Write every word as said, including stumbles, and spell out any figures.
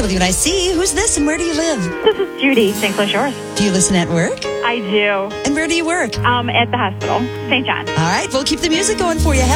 W N I C. Who's this and where do you live? This is Judy, Saint Clair Shores. Do you listen at work? I do. And where do you work? Um, at the hospital, Saint John. All right, we'll keep the music going for you.